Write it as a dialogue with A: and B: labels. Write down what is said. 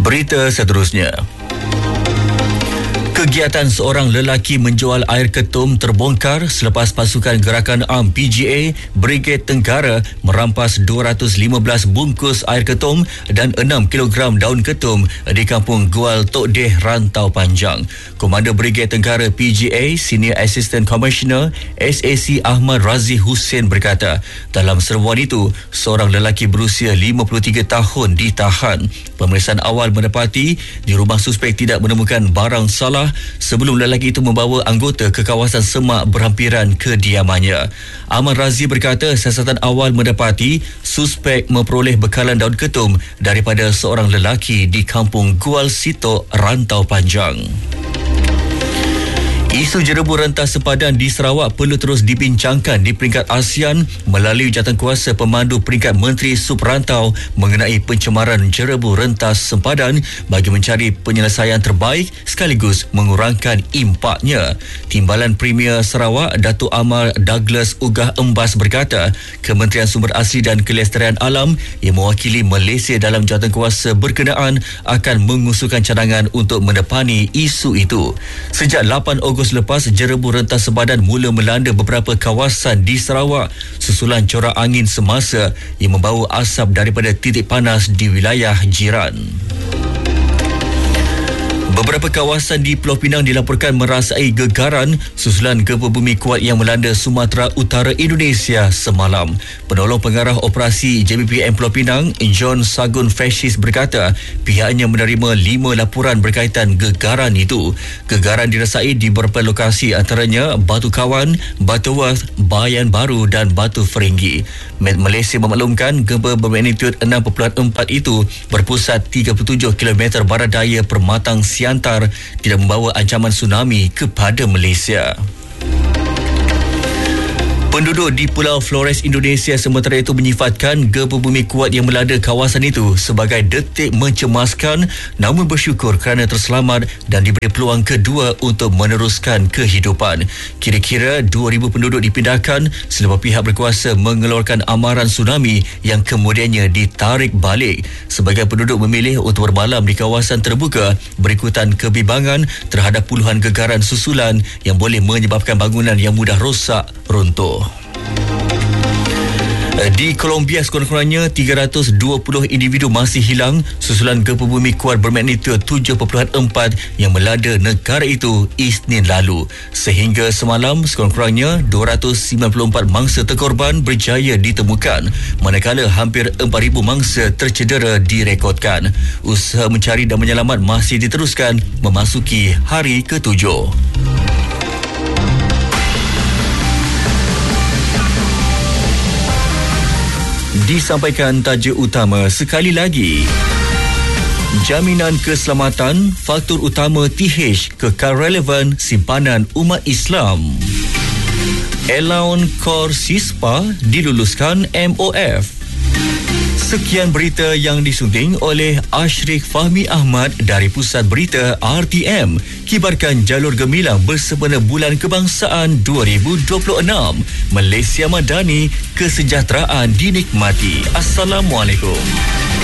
A: Berita seterusnya. Kegiatan seorang lelaki menjual air ketum terbongkar selepas pasukan gerakan am PGA Brigade Tenggara merampas 215 bungkus air ketum dan 6 kilogram daun ketum di kampung Gual Tok Deh, Rantau Panjang. Komander Brigade Tenggara PGA Senior Assistant Commissioner SAC Ahmad Razi Hussein berkata, dalam serbuan itu, seorang lelaki berusia 53 tahun ditahan. Pemeriksaan awal mendapati di rumah suspek tidak menemukan barang salah sebelum lelaki itu membawa anggota ke kawasan semak berhampiran kediamannya. Ahmad Razi berkata siasatan awal mendapati suspek memperoleh bekalan daun ketum daripada seorang lelaki di kampung Gual Sitok, Rantau Panjang. Isu jerebu rentas sempadan di Sarawak perlu terus dibincangkan di peringkat ASEAN melalui jawatankuasa pemandu peringkat Menteri Subrantau mengenai pencemaran jerebu rentas sempadan bagi mencari penyelesaian terbaik sekaligus mengurangkan impaknya. Timbalan Premier Sarawak Datuk Amal Douglas Ugah Embas berkata, Kementerian Sumber Asli dan Kelestarian Alam yang mewakili Malaysia dalam jawatankuasa berkenaan akan mengusulkan cadangan untuk menepani isu itu. Sejak 8 Ogos lepas, jerebu rentas sempadan mula melanda beberapa kawasan di Sarawak susulan corak angin semasa yang membawa asap daripada titik panas di wilayah jiran. Beberapa kawasan di Pulau Pinang dilaporkan merasai gegaran susulan gempa bumi kuat yang melanda Sumatera Utara Indonesia semalam. Penolong pengarah operasi JBPM Pulau Pinang, John Sagun Fashis berkata, pihaknya menerima 5 laporan berkaitan gegaran itu. Gegaran dirasai di beberapa lokasi antaranya Batu Kawan, Batu Worth, Bayan Baru dan Batu Feringgi. Met Malaysia memaklumkan gempa bermagnitud 6.4 itu berpusat 37 km barat daya Permatang Siantar, tidak membawa ancaman tsunami kepada Malaysia. Penduduk di Pulau Flores, Indonesia sementara itu menyifatkan gempa bumi kuat yang melanda kawasan itu sebagai detik mencemaskan, namun bersyukur kerana terselamat dan diberi peluang kedua untuk meneruskan kehidupan. Kira-kira 2,000 penduduk dipindahkan selepas pihak berkuasa mengeluarkan amaran tsunami yang kemudiannya ditarik balik. Sebagian penduduk memilih untuk bermalam di kawasan terbuka berikutan kebimbangan terhadap puluhan gegaran susulan yang boleh menyebabkan bangunan yang mudah rosak runtuh. Di Colombia, sekurang-kurangnya 320 individu masih hilang susulan gempa bumi kuat bermagnitud 7.4 yang melanda negara itu Isnin lalu. Sehingga semalam, sekurang-kurangnya 294 mangsa terkorban berjaya ditemukan, manakala hampir 4,000 mangsa tercedera direkodkan. Usaha mencari dan menyelamat masih diteruskan memasuki hari ke-7. Disampaikan tajuk utama sekali lagi. Jaminan keselamatan, faktor utama TH kekal relevan simpanan umat Islam. Allowance Kor Sispa diluluskan MOF. Sekian berita yang disunting oleh Ashrik Fahmi Ahmad dari Pusat Berita RTM. Kibarkan jalur gemilang bersempena Bulan Kebangsaan 2026. Malaysia Madani, kesejahteraan dinikmati. Assalamualaikum.